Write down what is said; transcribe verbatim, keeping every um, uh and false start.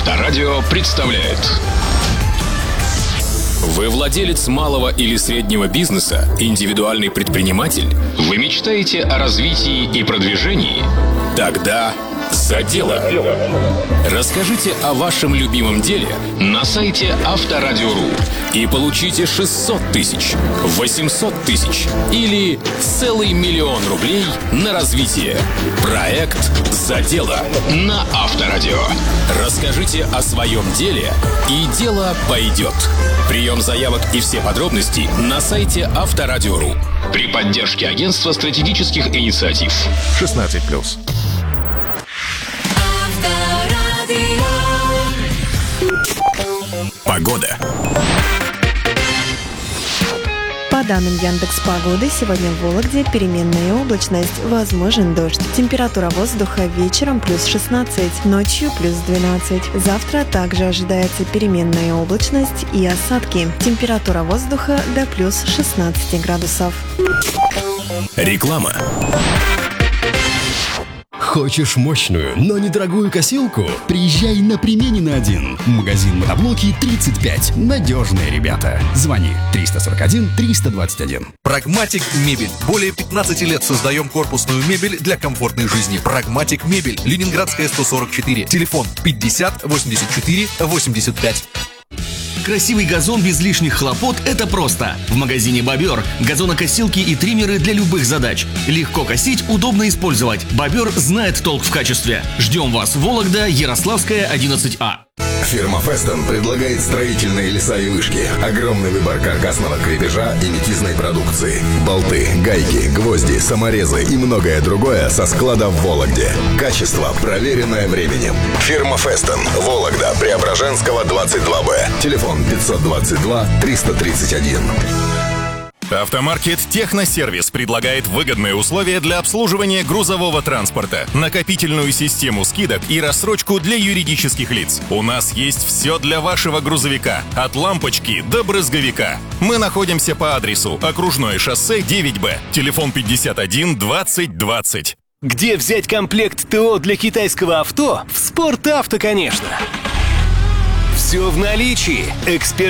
Авторадио представляет. Вы владелец малого или среднего бизнеса, индивидуальный предприниматель? Вы мечтаете о развитии и продвижении? Тогда за дело. Расскажите о вашем любимом деле на сайте Авторадио.ру и получите шестьсот тысяч, восемьсот тысяч или целый миллион рублей на развитие. Проект «За дело» на Авторадио. Расскажите о своем деле, и дело пойдет. Прием заявок и все подробности на сайте Авторадио.ру при поддержке Агентства стратегических инициатив. шестнадцать плюс. Погода. По данным Яндекс.Погоды, сегодня в Вологде переменная облачность, возможен дождь. Температура воздуха вечером плюс шестнадцать, ночью плюс двенадцать. Завтра также ожидается переменная облачность и осадки. Температура воздуха до плюс шестнадцать градусов. Реклама. Хочешь мощную, но недорогую косилку? Приезжай на Применина один. Магазин Мотоблоки тридцать пять. Надежные ребята. Звони триста сорок один триста двадцать один. Прагматик Мебель. Более пятнадцати лет создаем корпусную мебель для комфортной жизни. Прагматик Мебель. Ленинградская, сто сорок четыре. Телефон пятьдесят восемьдесят четыре восемьдесят пять. Красивый газон без лишних хлопот – это просто. В магазине «Бобер» газонокосилки и триммеры для любых задач. Легко косить, удобно использовать. «Бобер» знает толк в качестве. Ждем вас, Вологда, Ярославская, одиннадцать А. Фирма Фестон предлагает строительные леса и вышки. Огромный выбор каркасного крепежа и метизной продукции. Болты, гайки, гвозди, саморезы и многое другое со склада в Вологде. Качество, проверенное временем. Фирма Фестон. Вологда, Преображенского, двадцать два Б. Телефон пятьсот двадцать два триста тридцать один. Автомаркет «Техносервис» предлагает выгодные условия для обслуживания грузового транспорта, накопительную систему скидок и рассрочку для юридических лиц. У нас есть все для вашего грузовика, от лампочки до брызговика. Мы находимся по адресу Окружное шоссе девять Б, телефон пятьдесят один двадцать двадцать. Где взять комплект ТО для китайского авто? В «Спортавто», конечно. Все в наличии. Эксперт